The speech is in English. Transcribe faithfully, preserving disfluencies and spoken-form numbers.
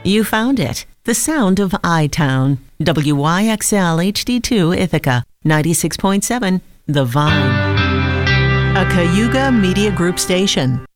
You found it. The sound of I-Town. W Y X L H D two Ithaca, ninety-six point seven, The Vine. A Cayuga Media Group station.